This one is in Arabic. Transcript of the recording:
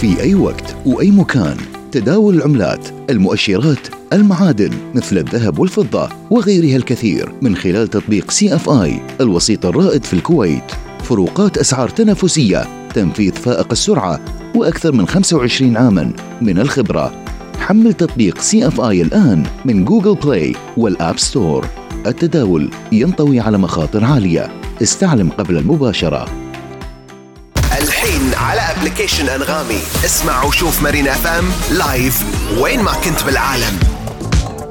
في أي وقت وأي مكان. تداول العملات، المؤشرات، المعادن مثل الذهب والفضة وغيرها الكثير من خلال تطبيق CFI الوسيط الرائد في الكويت. فروقات أسعار تنافسية، تنفيذ فائق السرعة، وأكثر من 25 عاماً من الخبرة. حمل تطبيق CFI الآن من جوجل بلاي والآب ستور. التداول ينطوي على مخاطر عالية. استعلم قبل المباشرة. الحين على ابلكيشن أنغامي اسمع وشوف مارينا FM لايف وين ما كنت بالعالم.